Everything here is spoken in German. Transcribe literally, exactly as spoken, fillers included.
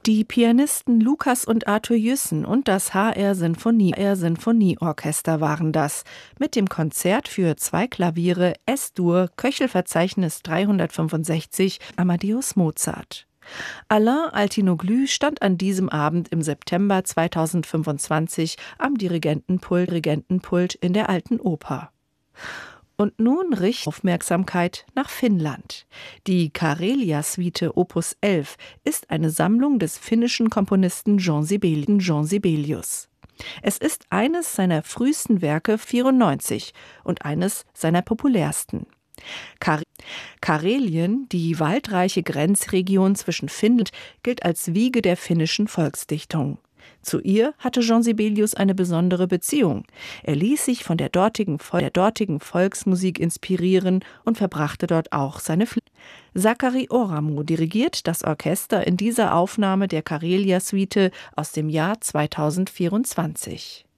Die Pianisten Lukas und Arthur Jüssen und das H R Sinfonie, H R Sinfonieorchester waren das, mit dem Konzert für zwei Klaviere S-Dur, Köchelverzeichnis dreihundertfünfundsechzig, Amadeus Mozart. Alain Altinoglu stand an diesem Abend im September zweitausendfünfundzwanzig am Dirigentenpult, Dirigentenpult in der Alten Oper. Und nun richtet Aufmerksamkeit nach Finnland. Die Karelia-Suite Opus elf ist eine Sammlung des finnischen Komponisten Jean Sibelius. Es ist eines seiner frühesten Werke vierundneunzig und eines seiner populärsten. Kar- Karelien, die waldreiche Grenzregion zwischen Finnland, gilt als Wiege der finnischen Volksdichtung. Zu ihr hatte Jean Sibelius eine besondere Beziehung. Er ließ sich von der dortigen, der dortigen Volksmusik inspirieren und verbrachte dort auch seine Pflicht. Sakari Oramo dirigiert das Orchester in dieser Aufnahme der Karelia-Suite aus dem Jahr zweitausendvierundzwanzig.